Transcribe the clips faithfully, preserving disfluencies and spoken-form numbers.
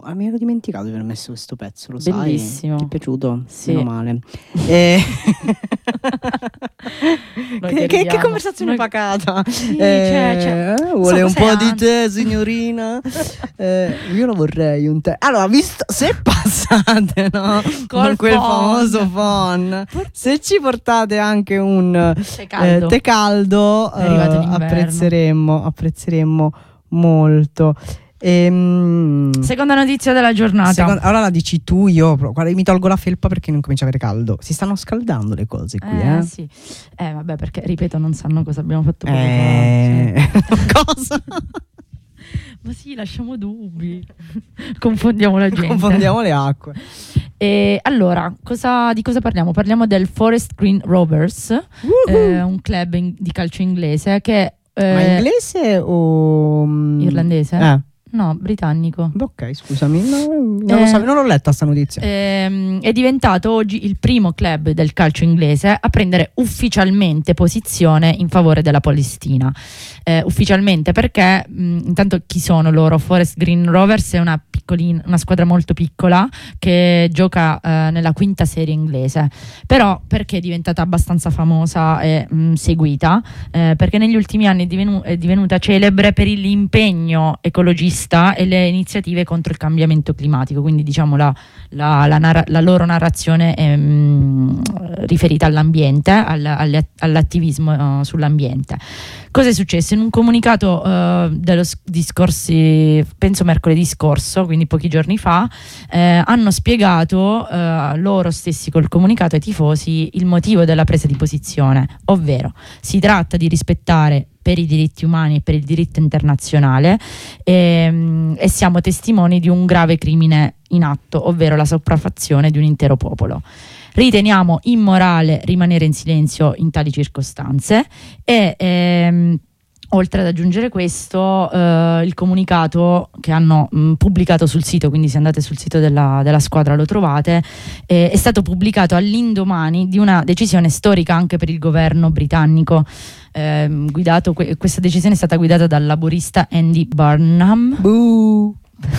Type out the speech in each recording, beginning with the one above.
ah, mi ero dimenticato di aver messo questo pezzo, lo Bellissimo. sai? Ti è piaciuto? Sì. Meno male. E... che, che, che conversazione Noi... pacata. Sì, eh, cioè, cioè, eh, vuole so un po' ansia. di te, signorina? eh, io lo vorrei un tè. Allora, visto, se passate, no? Con quel phone. famoso phon, se ci portate anche un tè caldo, eh, tè caldo è arrivato eh, l'inverno. apprezzeremmo, apprezzeremmo molto. Ehm, Seconda notizia della giornata. seconda, allora la dici tu, io guarda, mi tolgo la felpa perché non comincia a avere caldo. Si stanno scaldando le cose qui, eh, eh? sì. Eh vabbè, perché ripeto, non sanno cosa abbiamo fatto poco Eh, fa. Sì. cosa? Ma sì, lasciamo dubbi. Confondiamo la gente. Confondiamo le acque. E allora, cosa, di cosa parliamo? Parliamo del Forest Green Rovers, Uh-huh. eh, un club in- di calcio inglese che eh, Ma inglese o irlandese? Eh. No, britannico. Ok, scusami, no, non, Eh, lo so, non l'ho letta sta notizia. Ehm, è diventato oggi il primo club del calcio inglese a prendere ufficialmente posizione in favore della Palestina. Eh, ufficialmente perché, mh, intanto chi sono loro? Forest Green Rovers è una piccolina, una squadra molto piccola che gioca eh, nella quinta serie inglese. Però perché è diventata abbastanza famosa e mh, seguita? Eh, perché negli ultimi anni è, divenu- è divenuta celebre per l'impegno ecologista e le iniziative contro il cambiamento climatico, quindi diciamo la, la, la, narra- la loro narrazione è mh, riferita all'ambiente, all- all- all'attivismo uh, sull'ambiente. Cosa è successo? In un comunicato uh, dello s- discorsi, penso mercoledì scorso, quindi pochi giorni fa, eh, hanno spiegato uh, loro stessi col comunicato ai tifosi il motivo della presa di posizione, ovvero si tratta di rispettare per i diritti umani e per il diritto internazionale e, e siamo testimoni di un grave crimine in atto, ovvero la sopraffazione di un intero popolo. Riteniamo immorale rimanere in silenzio in tali circostanze e ehm, oltre ad aggiungere questo, eh, il comunicato che hanno mh, pubblicato sul sito, quindi se andate sul sito della, della squadra lo trovate, eh, è stato pubblicato all'indomani di una decisione storica anche per il governo britannico. Eh, guidato, que- questa decisione è stata guidata dal laburista Andy Burnham. Buh.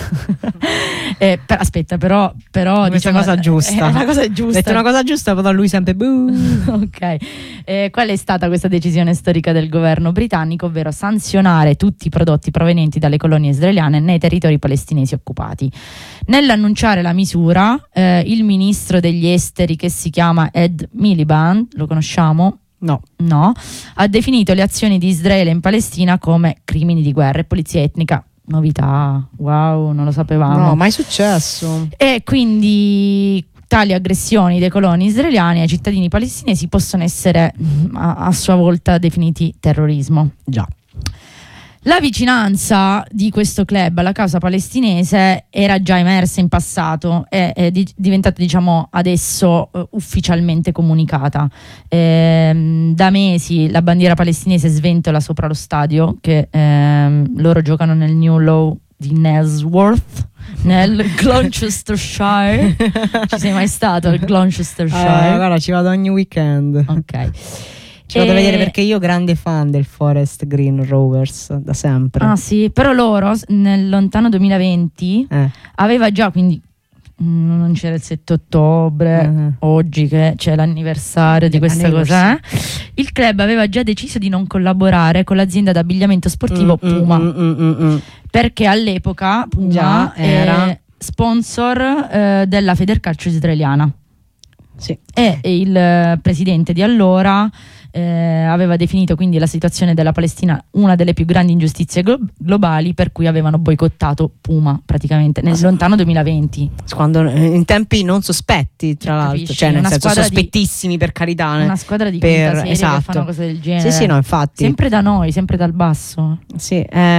eh, per, aspetta, però, però Questa diciamo, cosa giusta. È una cosa giusta. Detto una cosa giusta, però lui sempre buh. Ok, eh, qual è stata questa decisione storica del governo britannico, ovvero sanzionare tutti i prodotti provenienti dalle colonie israeliane nei territori palestinesi occupati. Nell'annunciare la misura, eh, il ministro degli esteri, che si chiama Ed Miliband, lo conosciamo? No. No, ha definito le azioni di Israele in Palestina come crimini di guerra e pulizia etnica. Novità, wow, non lo sapevamo. No, mai successo. E quindi tali aggressioni dei coloni israeliani ai cittadini palestinesi possono essere a, a sua volta definiti terrorismo. Già. La vicinanza di questo club alla causa palestinese era già emersa in passato e è di- diventata, diciamo, adesso uh, ufficialmente comunicata. Ehm, da mesi la bandiera palestinese sventola sopra lo stadio, che ehm, loro giocano nel New Low di Nailsworth, nel Gloucestershire. Ci sei mai stato al Gloucestershire? Uh, guarda, ci vado ogni weekend. Ok. Ci vado a E- vedere perché io grande fan del Forest Green Rovers da sempre. Ah sì, però loro s- nel lontano duemilaventi Eh. aveva già, quindi mm, non c'era il sette ottobre, Eh. oggi che c'è l'anniversario di questa cosa, eh? Il club aveva già deciso di non collaborare con l'azienda d'abbigliamento sportivo Mm, mm, Puma, mm, mm, mm, mm. perché all'epoca Puma Già era. è sponsor eh, della Federcalcio israeliana Sì. e il eh, presidente di allora eh, aveva definito quindi la situazione della Palestina una delle più grandi ingiustizie glo- globali, per cui avevano boicottato Puma praticamente nel lontano duemilaventi. Quando, in tempi non sospetti, tra l'altro, Capisci? cioè nel Una senso squadra di- sospettissimi per carità. Una squadra di per- quinta serie esatto. che fanno cose del genere. Sì, sì, no, infatti. Sempre da noi, sempre dal basso. Sì,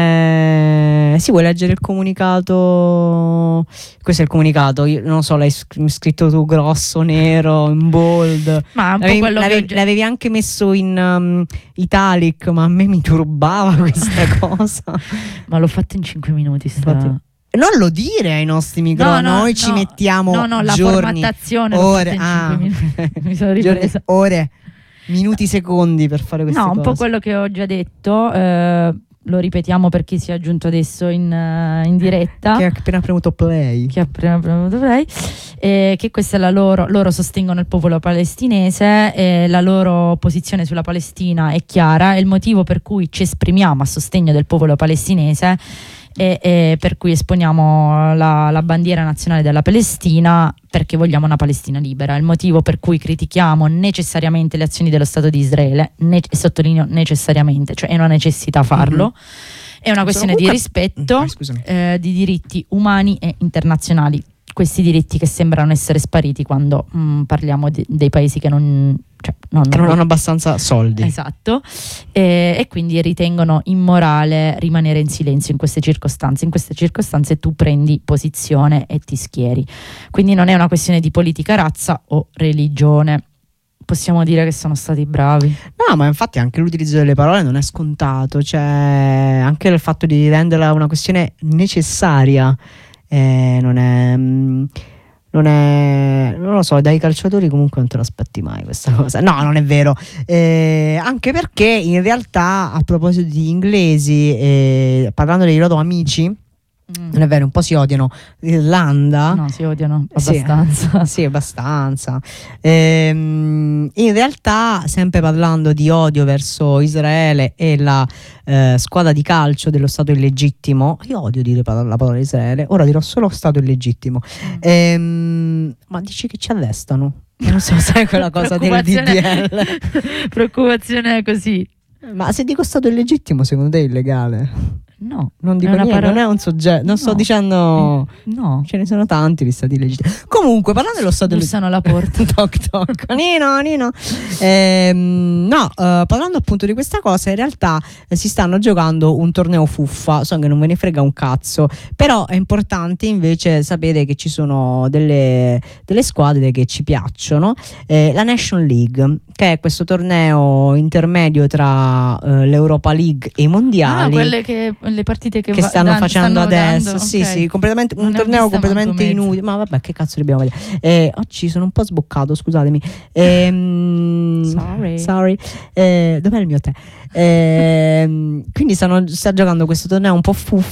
eh, sì, vuoi leggere il comunicato? Questo è il comunicato, io non so, l'hai sc- scritto tu grosso, nero, in bold. Ma un po' L'avevi, quello che l'avevi- ho già- l'avevi anche messo in um, italic, ma a me mi turbava questa cosa. Ma l'ho fatto in cinque minuti. Sta... Infatti- Non lo dire ai nostri microfoni, No, no, noi ci no. mettiamo No, no, la giorni, formattazione l'ho ore, fatta in cinque ah, minuti. Mi sono giorni, ripresa. ore, minuti, secondi per fare queste No, cose. un po' quello che ho già detto. eh, lo ripetiamo per chi si è aggiunto adesso in, uh, in diretta, che ha appena premuto play, che ha appena premuto play, eh, che questa è la loro, loro sostengono il popolo palestinese, eh, la loro posizione sulla Palestina è chiara, e il motivo per cui ci esprimiamo a sostegno del popolo palestinese e, e per cui esponiamo la, la bandiera nazionale della Palestina, perché vogliamo una Palestina libera. Il motivo per cui critichiamo necessariamente le azioni dello Stato di Israele, ne- e sottolineo necessariamente, cioè è una necessità farlo, mm-hmm. è una questione di rispetto, eh, di diritti umani e internazionali, questi diritti che sembrano essere spariti quando mh, parliamo di, dei paesi che non, cioè, non, che non hanno abbastanza soldi. Esatto, e, e quindi ritengono immorale rimanere in silenzio in queste circostanze. In queste circostanze tu prendi posizione e ti schieri. Quindi non è una questione di politica, razza o religione. Possiamo dire che sono stati bravi. No, ma infatti anche l'utilizzo delle parole non è scontato, cioè anche il fatto di renderla una questione necessaria. Eh, non è non è non lo so, dai calciatori comunque non te lo aspetti mai questa cosa. No, non è vero, eh, anche perché in realtà, a proposito di inglesi, eh, parlando dei loro amici, Mm. non è vero, un po' si odiano. L'Irlanda, no, si odiano abbastanza. Sì, sì, abbastanza. Ehm, in realtà, sempre parlando di odio verso Israele e la eh, squadra di calcio dello Stato illegittimo, io odio dire la parola Israele, ora dirò solo Stato illegittimo. Mm. Ehm, ma dici che ci arrestano? Non so, sai quella cosa del D D L. Preoccupazione così. Ma se dico Stato illegittimo, secondo te è illegale? No, non dico niente, parola... non è un soggetto, non no. sto dicendo, no, ce ne sono tanti gli stati illegittimi. Comunque, parlando dello stato bussano alla porta. Toc toc. Nino, Nino. Ehm, no, uh, parlando appunto di questa cosa, in realtà eh, si stanno giocando un torneo fuffa, so che non ve ne frega un cazzo, però è importante invece sapere che ci sono delle, delle squadre che ci piacciono. Eh, la Nation League, che è questo torneo intermedio tra uh, l'Europa League e i mondiali. Ah, quelle che le partite che, che va, stanno dan, facendo stanno adesso, dando, sì, okay. sì, completamente, un torneo completamente inutile. Ma vabbè, che cazzo dobbiamo vedere? Eh, oggi sono un po' sboccato, scusatemi. Ehm, sorry. sorry. Eh, dov'è il mio tè? Eh, quindi stanno, sta giocando questo torneo un po' fuffa.